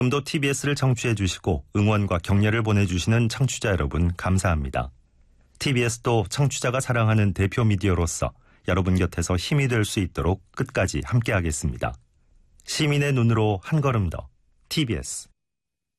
지금도 TBS를 청취해 주시고 응원과 격려를 보내주시는 청취자 여러분 감사합니다. TBS도 청취자가 사랑하는 대표 미디어로서 여러분 곁에서 힘이 될 수 있도록 끝까지 함께하겠습니다. 시민의 눈으로 한 걸음 더 TBS